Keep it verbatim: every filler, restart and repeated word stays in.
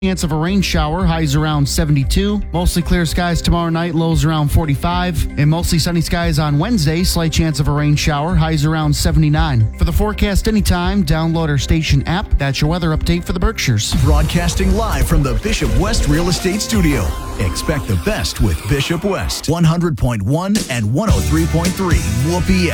Chance of a rain shower, highs around seventy-two. Mostly clear skies tomorrow night, lows around forty-five. And mostly sunny skies on Wednesday, slight chance of a rain shower, highs around seventy-nine. For the forecast anytime, download our station app. That's your weather update for the Berkshires. Broadcasting live from the Bishop West Real Estate Studio. Expect the best with Bishop West. one hundred point one and one oh three point three Whoopee